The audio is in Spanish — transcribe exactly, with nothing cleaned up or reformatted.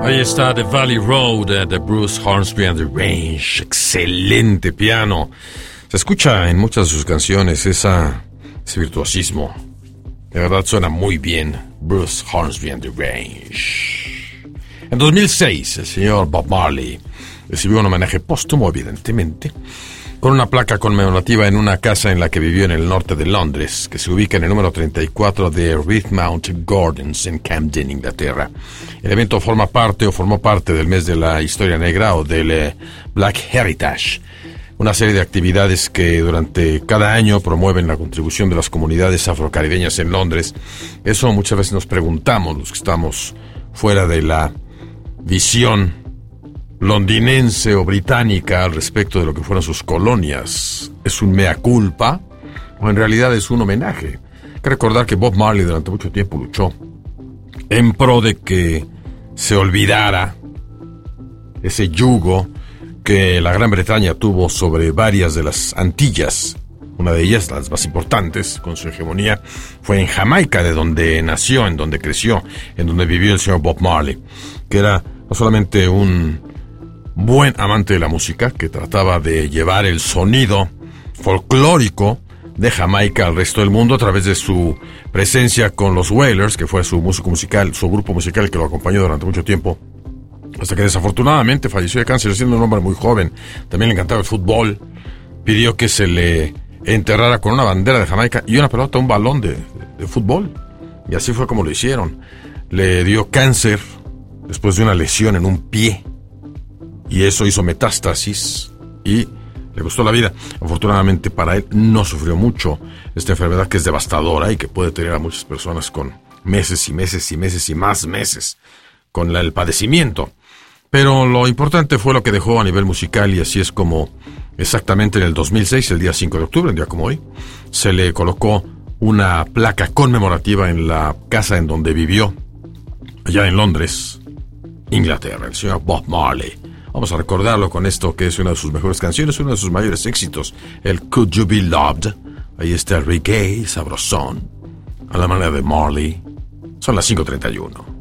Ahí está The Valley Road eh, de Bruce Hornsby and the Range. Excelente piano. Se escucha en muchas de sus canciones esa, ese virtuosismo. De verdad suena muy bien. Bruce Hornsby and the Range. En dos mil seis, el señor Bob Marley recibió un homenaje póstumo, evidentemente, con una placa conmemorativa en una casa en la que vivió en el norte de Londres, que se ubica en el número treinta y cuatro de Riethmount Gardens en Camden, Inglaterra. El evento forma parte o formó parte del mes de la historia negra o del eh, Black Heritage, una serie de actividades que durante cada año promueven la contribución de las comunidades afrocaribeñas en Londres. Eso muchas veces nos preguntamos los que estamos fuera de la visión londinense o británica al respecto de lo que fueron sus colonias. ¿Es un mea culpa o en realidad es un homenaje? Hay que recordar que Bob Marley durante mucho tiempo luchó en pro de que se olvidara ese yugo que la Gran Bretaña tuvo sobre varias de las Antillas. Una de ellas, las más importantes, con su hegemonía, fue en Jamaica, de donde nació, en donde creció, en donde vivió el señor Bob Marley, que era no solamente un buen amante de la música, que trataba de llevar el sonido folclórico de Jamaica al resto del mundo a través de su presencia con los Wailers, que fue su músico musical, su grupo musical que lo acompañó durante mucho tiempo, hasta que desafortunadamente falleció de cáncer siendo un hombre muy joven. También le encantaba el fútbol. Pidió que se le enterrara con una bandera de Jamaica y una pelota, un balón de, de fútbol. Y así fue como lo hicieron. Le dio cáncer después de una lesión en un pie. Y eso hizo metástasis y le costó la vida. Afortunadamente para él no sufrió mucho esta enfermedad que es devastadora y que puede tener a muchas personas con meses y meses y meses y más meses con la, el padecimiento. Pero lo importante fue lo que dejó a nivel musical, y así es como exactamente en el dos mil seis, el día cinco de octubre, un día como hoy, se le colocó una placa conmemorativa en la casa en donde vivió, allá en Londres, Inglaterra, el señor Bob Marley. Vamos a recordarlo con esto que es una de sus mejores canciones, uno de sus mayores éxitos, el Could You Be Loved. Ahí está el reggae sabrosón, a la manera de Marley. Son las cinco treinta y uno.